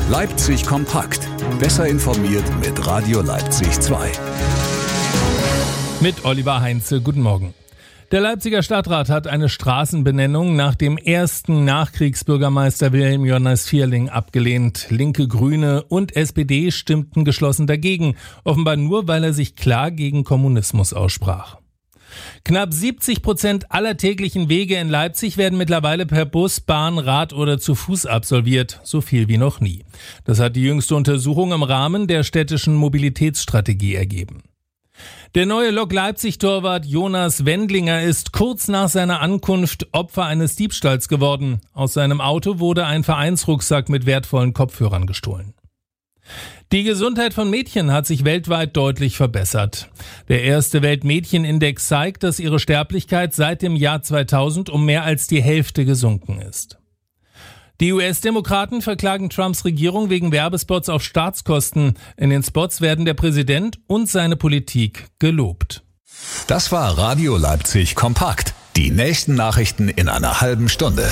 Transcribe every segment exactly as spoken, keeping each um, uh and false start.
Leipzig kompakt. Besser informiert mit Radio Leipzig zwei. Mit Oliver Heinze, guten Morgen. Der Leipziger Stadtrat hat eine Straßenbenennung nach dem ersten Nachkriegsbürgermeister Wilhelm Jonas Vierling abgelehnt. Linke, Grüne und S P D stimmten geschlossen dagegen, offenbar nur, weil er sich klar gegen Kommunismus aussprach. Knapp siebzig Prozent aller täglichen Wege in Leipzig werden mittlerweile per Bus, Bahn, Rad oder zu Fuß absolviert, so viel wie noch nie. Das hat die jüngste Untersuchung im Rahmen der städtischen Mobilitätsstrategie ergeben. Der neue Lok Leipzig-Torwart Jonas Wendlinger ist kurz nach seiner Ankunft Opfer eines Diebstahls geworden. Aus seinem Auto wurde ein Vereinsrucksack mit wertvollen Kopfhörern gestohlen. Die Gesundheit von Mädchen hat sich weltweit deutlich verbessert. Der erste Weltmädchenindex zeigt, dass ihre Sterblichkeit seit dem Jahr zweitausend um mehr als die Hälfte gesunken ist. Die U S-Demokraten verklagen Trumps Regierung wegen Werbespots auf Staatskosten. In den Spots werden der Präsident und seine Politik gelobt. Das war Radio Leipzig kompakt. Die nächsten Nachrichten in einer halben Stunde.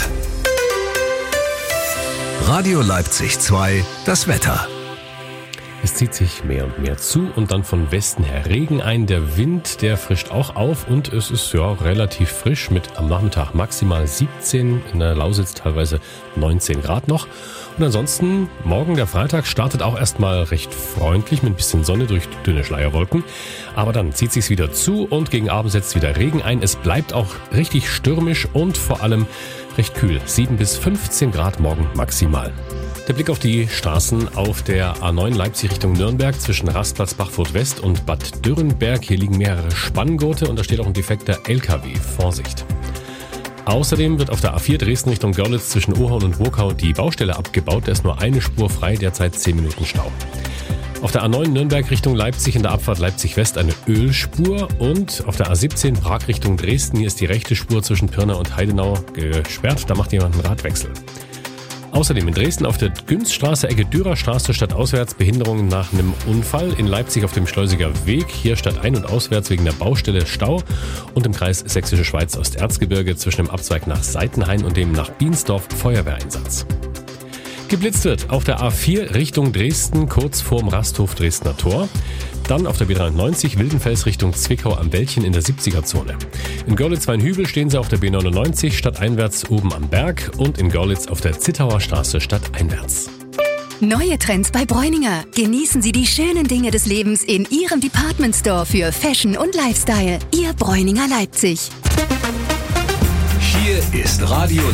Radio Leipzig zwei, das Wetter. Es zieht sich mehr und mehr zu und dann von Westen her Regen ein. Der Wind, der frischt auch auf und es ist ja relativ frisch mit am Nachmittag maximal siebzehn, in der Lausitz teilweise neunzehn Grad noch. Und ansonsten, morgen der Freitag startet auch erstmal recht freundlich mit ein bisschen Sonne durch dünne Schleierwolken. Aber dann zieht sich's wieder zu und gegen Abend setzt wieder Regen ein. Es bleibt auch richtig stürmisch und vor allem recht kühl. sieben bis fünfzehn Grad morgen maximal. Der Blick auf die Straßen auf der A neun Leipzig Richtung Nürnberg zwischen Rastplatz Bachfurt West und Bad Dürrenberg. Hier liegen mehrere Spanngurte und da steht auch ein defekter L K W. Vorsicht! Außerdem wird auf der A vier Dresden Richtung Görlitz zwischen Ohorn und Wokau die Baustelle abgebaut. Da ist nur eine Spur frei, derzeit zehn Minuten Stau. Auf der A neun Nürnberg Richtung Leipzig in der Abfahrt Leipzig West eine Ölspur und auf der A siebzehn Prag Richtung Dresden, hier ist die rechte Spur zwischen Pirna und Heidenau gesperrt. Da macht jemand einen Radwechsel. Außerdem in Dresden auf der Günzstraße, Ecke Dürerstraße stadtauswärts Behinderungen nach einem Unfall. In Leipzig auf dem Schleusiger Weg, hier stadtein- und auswärts wegen der Baustelle Stau. Und im Kreis Sächsische Schweiz Osterzgebirge zwischen dem Abzweig nach Seitenhain und dem nach Biensdorf Feuerwehreinsatz. Geblitzt wird auf der A vier Richtung Dresden, kurz vorm Rasthof Dresdner Tor. Dann auf der B dreiundneunzig Wildenfels Richtung Zwickau am Wäldchen in der siebziger-Zone. In Görlitz-Weinhübel stehen sie auf der B neunundneunzig stadteinwärts oben am Berg und in Görlitz auf der Zittauer Straße stadteinwärts. Neue Trends bei Bräuninger. Genießen Sie die schönen Dinge des Lebens in Ihrem Department Store für Fashion und Lifestyle. Ihr Bräuninger Leipzig. Hier ist Radio